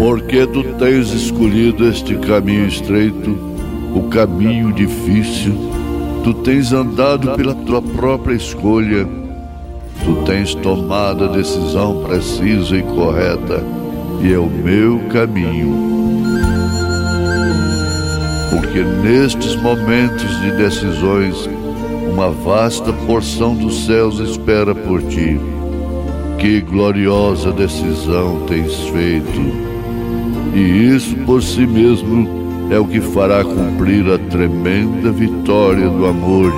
Porque tu tens escolhido este caminho estreito, o caminho difícil, tu tens andado pela tua própria escolha, tu tens tomado a decisão precisa e correta, e é o meu caminho. Porque nestes momentos de decisões, uma vasta porção dos céus espera por ti. Que gloriosa decisão tens feito! E isso por si mesmo é o que fará cumprir a tremenda vitória do amor